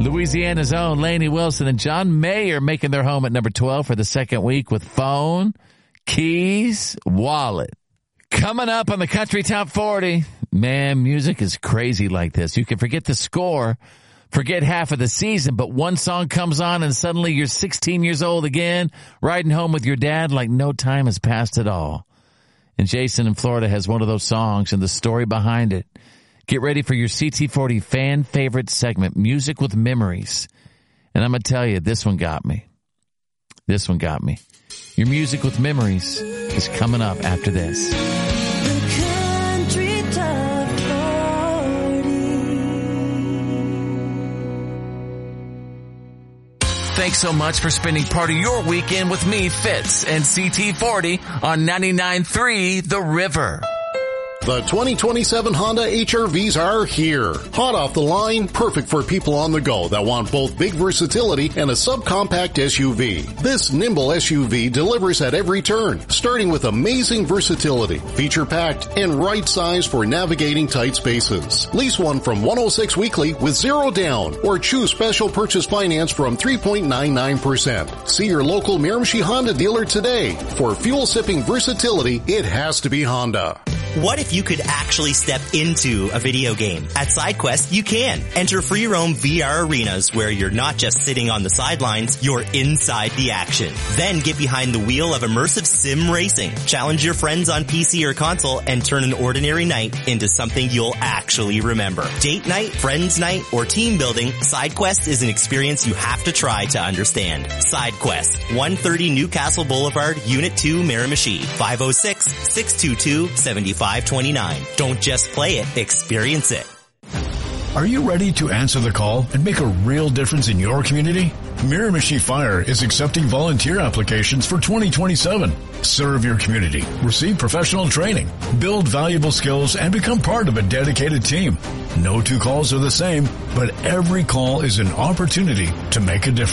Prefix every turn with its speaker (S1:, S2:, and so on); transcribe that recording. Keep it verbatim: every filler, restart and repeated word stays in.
S1: Louisiana's own Lainey Wilson and John Mayer making their home at number twelve for the second week with Phone, Keys, Wallet. Coming up on the Country Top forty, man, music is crazy like this. You can forget the score, forget half of the season, but one song comes on and suddenly you're sixteen years old again, riding home with your dad like no time has passed at all. And Jason in Florida has one of those songs and the story behind it. Get ready for your C T forty fan favorite segment, Music with Memories. And I'm going to tell you, this one got me. This one got me. Your Music with Memories is coming up after this.
S2: Country Top forty.
S1: Thanks so much for spending part of your weekend with me, Fitz, and C T forty on ninety-nine point three The River.
S3: The twenty twenty-seven Honda H R Vs are here. Hot off the line, perfect for people on the go that want both big versatility and a subcompact S U V. This nimble S U V delivers at every turn, starting with amazing versatility, feature-packed, and right size for navigating tight spaces. Lease one from one oh six weekly with zero down, or choose special purchase finance from three point nine nine percent. See your local Miramichi Honda dealer today. For fuel-sipping versatility, it has to be Honda.
S4: What if you could actually step into a video game? At SideQuest, you can. Enter free roam V R arenas where you're not just sitting on the sidelines, you're inside the action. Then get behind the wheel of immersive sim racing. Challenge your friends on P C or console and turn an ordinary night into something you'll actually remember. Date night, friends night, or team building, SideQuest is an experience you have to try to understand. SideQuest, one thirty Newcastle Boulevard, Unit two, Miramichi, five oh six, six two two, seven five two nine. Don't just play it, experience it.
S5: Are you ready to answer the call and make a real difference in your community? Miramichi Fire is accepting volunteer applications for twenty twenty-seven. Serve your community, receive professional training, build valuable skills, and become part of a dedicated team. No two calls are the same, but every call is an opportunity to make a difference.